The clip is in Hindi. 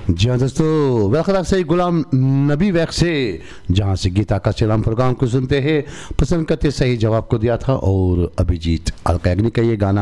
जी हाँ दोस्तों, वेलकम से गुलाम नबी वैक से, जहाँ से गीता का सलाम प्रोग्राम को सुनते हैं, पसंद करते सही जवाब को दिया था और अभिजीत अलकैगनी का ये गाना